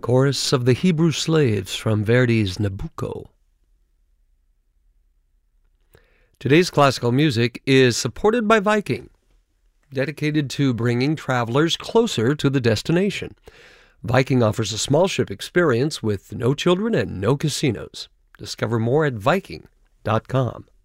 chorus of the Hebrew slaves from Verdi's Nabucco. Today's classical music is supported by Viking, dedicated to bringing travelers closer to the destination. Viking offers a small ship experience with no children and no casinos. Discover more at Viking.com.